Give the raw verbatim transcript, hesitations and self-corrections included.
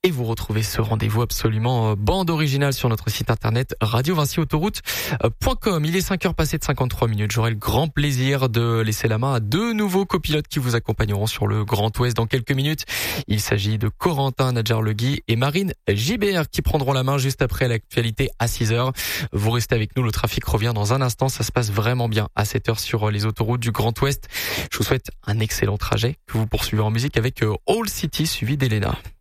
Et vous retrouvez ce rendez-vous absolument bande originale sur notre site internet radio vinci autoroute point com. Il est cinq heures passées de cinquante-trois minutes. J'aurai le grand plaisir de laisser la main à deux nouveaux copilotes qui vous accompagneront sur le Grand Ouest dans quelques minutes. Il s'agit de Corentin Nadjar-Legui et Marine Gibert qui prendront la main juste après l'actualité à six heures. Vous restez avec nous, le trafic revient dans un instant. Ça se passe vraiment bien à cette heure sur les autoroutes du Grand Ouest. Je vous souhaite un excellent trajet que vous poursuivez en musique avec All City suivi d'Elena.